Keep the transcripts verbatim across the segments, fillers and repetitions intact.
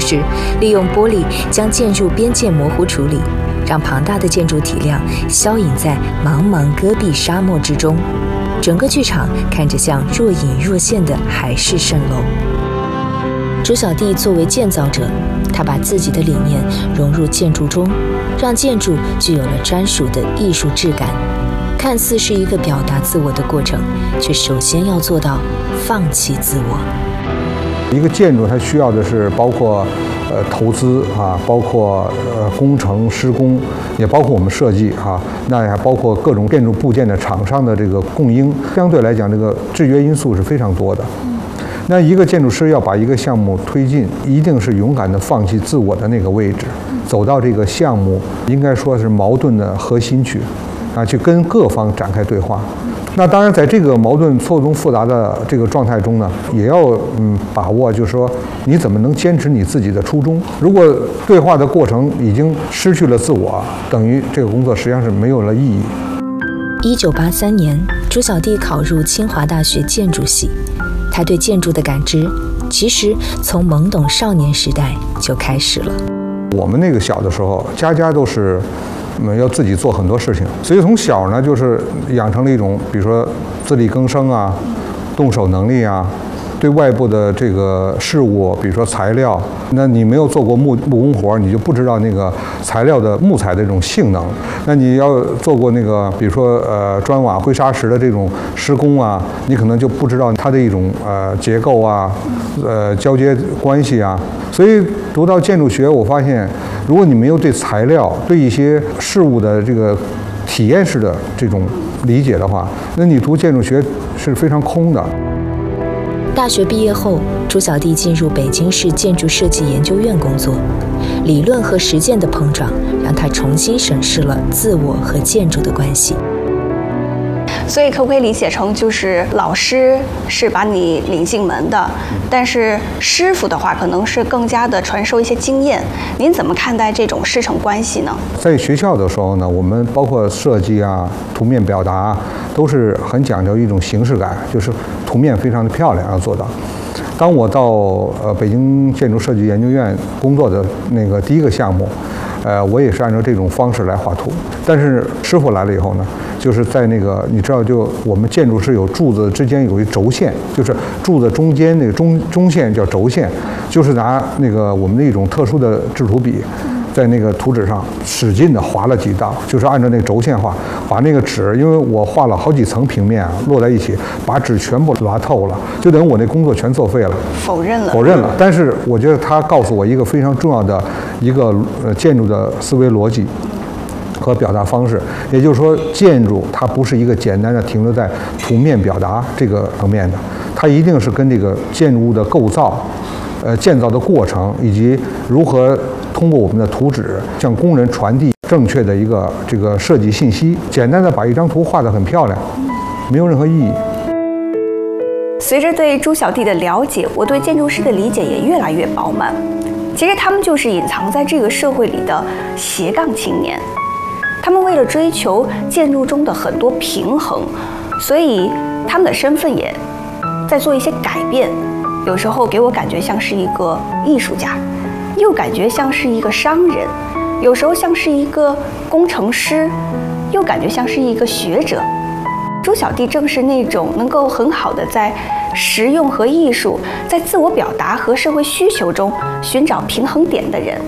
是利用玻璃将建筑边界模糊处理，让庞大的建筑体量消隐在茫茫戈壁沙漠之中。整个剧场看着像若隐若现的海市蜃楼。朱小弟作为建造者，他把自己的理念融入建筑中，让建筑具有了专属的艺术质感。看似是一个表达自我的过程，却首先要做到放弃自我。 一个建筑它需要的是包括呃投资啊，包括呃工程施工，也包括我们设计啊，那也还包括各种建筑部件的厂商的这个供应。相对来讲，这个制约因素是非常多的。那一个建筑师要把一个项目推进，一定是勇敢地放弃自我的那个位置，走到这个项目应该说是矛盾的核心去。啊，去跟各方展开对话。那当然，在这个矛盾错综复杂的这个状态中呢，也要嗯把握，就是说你怎么能坚持你自己的初衷。如果对话的过程已经失去了自我，等于这个工作实际上是没有了意义。 一九八三年，朱小弟考入清华大学建筑系，他对建筑的感知其实从懵懂少年时代就开始了。 我们那个小的时候，家家都是。嗯，要自己做很多事情，所以从小呢，就是养成了一种，比如说自力更生啊，动手能力啊，对外部的这个事物，比如说材料，那你没有做过木木工活，你就不知道那个材料的木材的这种性能。那你要做过那个，比如说呃砖瓦灰砂石的这种施工啊，你可能就不知道它的一种呃结构啊，呃交接关系啊。所以读到建筑学，我发现，如果你没有对材料、对一些事物的这个体验式的这种理解的话，那你读建筑学是非常空的。 大学毕业后，朱小弟进入北京市建筑设计研究院工作，理论和实践的碰撞让他重新审视了自我和建筑的关系。 所以可不可以理解成，就是老师是把你领进门的，但是师傅的话可能是更加的传授一些经验。您怎么看待这种师承关系呢？ 在学校的时候呢，我们包括设计啊、图面表达，都是很讲究一种形式感，就是图面非常的漂亮要做到。当我到呃北京建筑设计研究院工作的那个第一个项目，呃，我也是按照这种方式来画图。但是师傅来了以后呢，就是在那个你知道，就我们建筑是有柱子之间有一轴线，就是柱子中间那个中中线叫轴线，就是拿那个我们的一种特殊的制图笔，在那个图纸上使劲地划了几道，就是按照那个轴线画，把那个纸，因为我画了好几层平面啊，摞在一起，把纸全部拉透了，就等于我那工作全作废了， 否认了， 否认了。但是我觉得他告诉我一个非常重要的一个呃建筑的思维逻辑和表达方式，也就是说，建筑它不是一个简单的停留在图面表达这个层面的，它一定是跟这个建筑物的构造、呃建造的过程，以及如何通过我们的图纸向工人传递正确的一个这个设计信息。简单的把一张图画得很漂亮，没有任何意义。 随着对朱小弟的了解，我对建筑师的理解也越来越饱满。其实他们就是隐藏在这个社会里的斜杠青年。他们为了追求建筑中的很多平衡，所以他们的身份也在做一些改变。有时候给我感觉像是一个艺术家，又感觉像是一个商人，有时候像是一个工程师，又感觉像是一个学者。朱小弟正是那种能够很好的在实用和艺术，在自我表达和社会需求中寻找平衡点的人。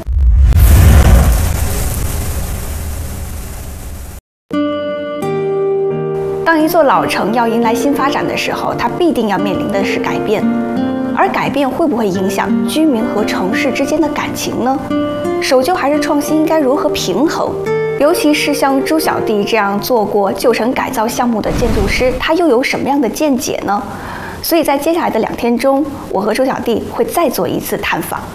当一座老城要迎来新发展的时候，它必定要面临的是改变，而改变会不会影响居民和城市之间的感情呢？守旧还是创新应该如何平衡？尤其是像朱小弟这样做过旧城改造项目的建筑师，他又有什么样的见解呢？所以在接下来的两天中，我和朱小弟会再做一次探访。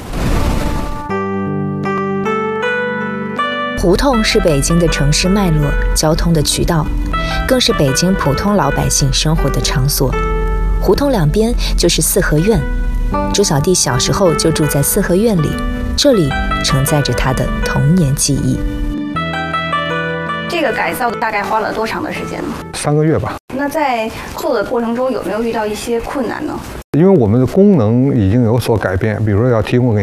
胡同是北京的城市脉络、交通的渠道，更是北京普通老百姓生活的场所。胡同两边就是四合院，朱小弟小时候就住在四合院里，这里承载着他的童年记忆。 这个改造大概花了多长的时间呢？ 三个月吧。 那在做的过程中有没有遇到一些困难呢？ 因为我们的功能已经有所改变，比如说要提供给